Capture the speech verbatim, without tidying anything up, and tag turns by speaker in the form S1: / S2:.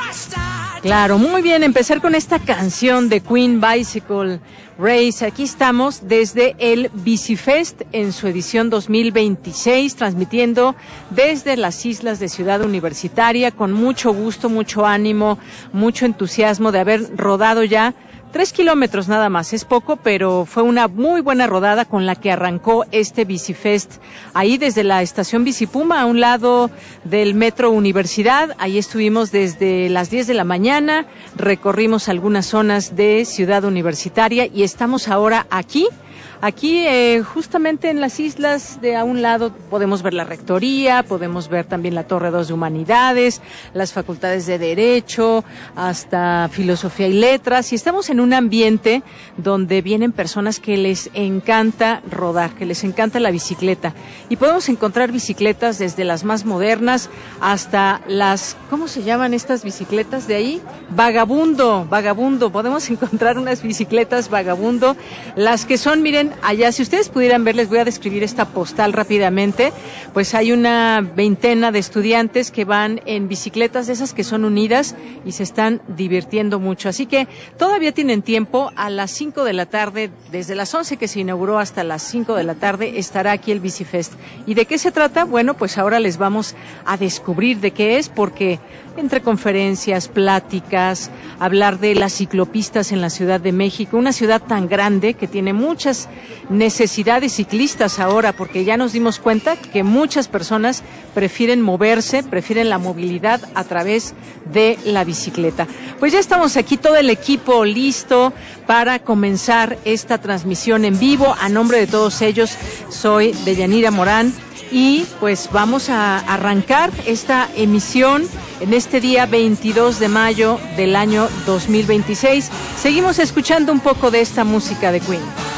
S1: Claro, muy bien, empezar con esta canción de Queen, Bicycle Race. Aquí estamos desde el Bicifest en su edición dos mil veintiséis, transmitiendo desde las islas de Ciudad Universitaria, con mucho gusto, mucho ánimo, mucho entusiasmo de haber rodado ya Tres kilómetros nada más, es poco, pero fue una muy buena rodada con la que arrancó este Bicifest. Ahí desde la estación Bicipuma, a un lado del Metro Universidad, ahí estuvimos desde las diez de la mañana, recorrimos algunas zonas de Ciudad Universitaria y estamos ahora aquí. Aquí, eh, justamente en las islas de a un lado, podemos ver la Rectoría, podemos ver también la Torre dos de Humanidades, las facultades de Derecho, hasta Filosofía y Letras, y estamos en un ambiente donde vienen personas que les encanta rodar, que les encanta la bicicleta, y podemos encontrar bicicletas desde las más modernas hasta las, ¿cómo se llaman estas bicicletas de ahí? Vagabundo, vagabundo, podemos encontrar unas bicicletas vagabundo, las que son, miren, allá, si ustedes pudieran ver, les voy a describir esta postal rápidamente, pues hay una veintena de estudiantes que van en bicicletas de esas que son unidas y se están divirtiendo mucho, así que todavía tienen tiempo. A las cinco de la tarde, desde las once que se inauguró hasta las cinco de la tarde, estará aquí el Bicifest. ¿Y de qué se trata? Bueno, pues ahora les vamos a descubrir de qué es, porque entre conferencias, pláticas, hablar de las ciclopistas en la Ciudad de México, una ciudad tan grande que tiene muchas necesidades ciclistas ahora, porque ya nos dimos cuenta que muchas personas prefieren moverse, prefieren la movilidad a través de la bicicleta. Pues ya estamos aquí, todo el equipo listo para comenzar esta transmisión en vivo. A nombre de todos ellos, soy Deyanira Morán. Y pues vamos a arrancar esta emisión en este día veintidós de mayo del año dos mil veintiséis. Seguimos escuchando un poco de esta música de Queen.